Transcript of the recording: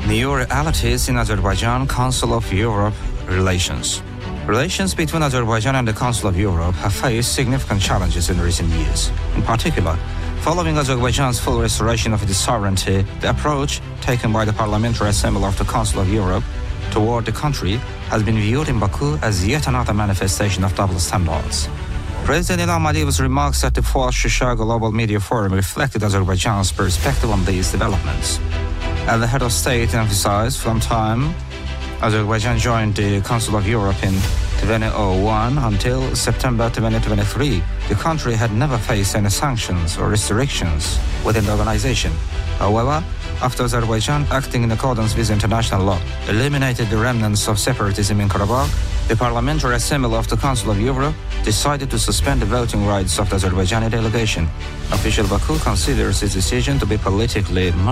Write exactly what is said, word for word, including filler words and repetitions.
New realities in Azerbaijan Council of Europe relations. Relations between Azerbaijan and the Council of Europe have faced significant challenges in recent years. In particular, following Azerbaijan's full restoration of its sovereignty, the approach taken by the Parliamentary Assembly of the Council of Europe toward the country has been viewed in Baku as yet another manifestation of double standards. President Ilham Aliyev's remarks at the fourth Shisha Global Media Forum reflected Azerbaijan's perspective on these developments. As the head of state emphasized, from time Azerbaijan joined the Council of Europe in two thousand one until September twenty twenty-three, the country had never faced any sanctions or restrictions within the organization. However, after Azerbaijan, acting in accordance with international law, eliminated the remnants of separatism in Karabakh, the Parliamentary Assembly of the Council of Europe decided to suspend the voting rights of the Azerbaijani delegation. Official Baku considers its decision to be politically